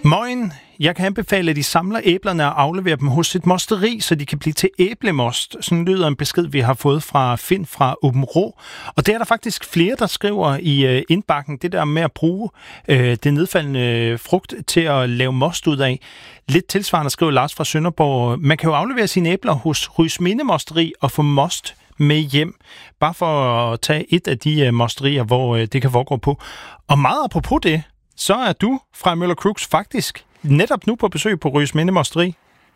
Moin, jeg kan anbefale, at de samler æblerne og afleverer dem hos et mosteri, så de kan blive til æblemost. Sådan lyder en besked, vi har fået fra Finn fra Åben Rå. Og det er der faktisk flere, der skriver i indbakken, det der med at bruge det nedfaldende frugt til at lave most ud af. Lidt tilsvarende skriver Lars fra Sønderborg, man kan jo aflevere sine æbler hos Rysminde Mosteri og få most med hjem, bare for at tage et af de mosterier, hvor det kan foregå på. Og meget apropos det, så er du fra Møller Crooks faktisk netop nu på besøg på Rysminde Mosteri.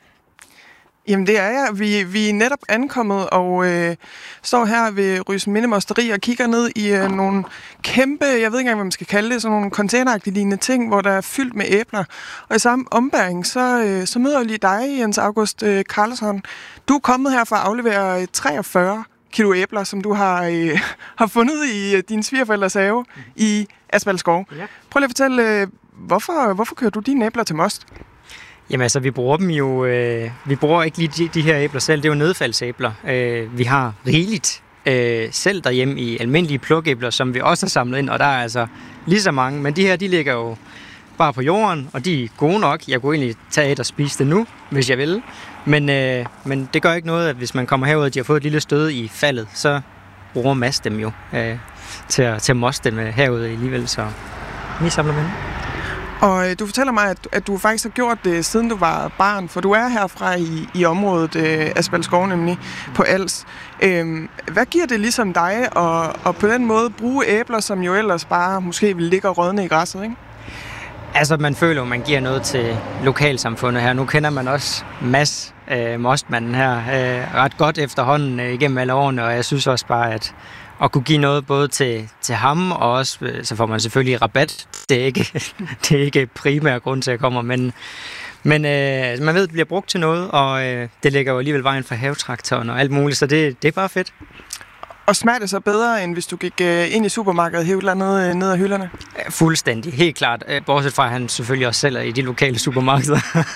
Jamen det er jeg. Vi er netop ankommet og står her ved Rysminde Mosteri og kigger ned i nogle kæmpe, jeg ved ikke engang, hvad man skal kalde det, sådan nogle containeragtige lignende ting, hvor der er fyldt med æbler. Og i samme ombæring, så møder jeg lige dig, Jens August Karlsson. Du er kommet her for at aflevere 43 kilo æbler, som du har fundet i din svigerforældres have i Asfaltskov. Ja. Prøv lige at fortælle, hvorfor kører du dine æbler til most? Jamen altså, vi bruger dem jo... vi bruger ikke lige de her æbler selv, det er jo nedfaldsæbler. Vi har rigeligt selv derhjemme i almindelige plukæbler, som vi også har samlet ind, og der er altså lige så mange. Men de her, de ligger jo bare på jorden, og de er gode nok. Jeg kunne egentlig tage et og spise det nu, hvis jeg ville. Men det gør ikke noget, at hvis man kommer herud, og de har fået et lille stød i faldet, så bruger Mads dem jo til at moste dem herude alligevel, så vi samler med dem. Og du fortæller mig, at du faktisk har gjort det, siden du var barn, for du er herfra i området Asfaltskov, nemlig på Als. Hvad giver det ligesom dig at på den måde bruge æbler, som jo ellers bare måske vil ligge og rådne i græsset, ikke? Altså, man føler, at man giver noget til lokalsamfundet her. Nu kender man også Mads, mostmanden her, ret godt efterhånden igennem alle årene, og jeg synes også bare, at kunne give noget både til ham, og også, så får man selvfølgelig rabat. Det er ikke primær grund til at komme, men man ved, at det bliver brugt til noget, og det lægger jo alligevel vejen for havetraktoren og alt muligt, så det er bare fedt. Og smager det så bedre, end hvis du gik ind i supermarkedet og hævde noget ned af hylderne? Fuldstændig, helt klart. Bortset fra, at han selvfølgelig også sælger i de lokale supermarkeder.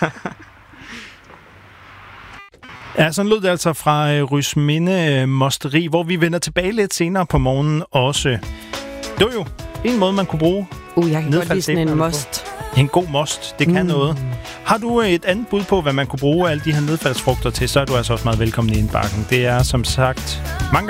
Ja, sådan lød det altså fra Rysminde Mosteri, hvor vi vender tilbage lidt senere på morgenen også. Det var jo en måde, man kunne bruge. Jeg kan godt lide sådan en most. En god most, det kan noget. Har du et andet bud på, hvad man kunne bruge alle de her nedfaldsfrugter til, så er du altså også meget velkommen i indbakken. Det er som sagt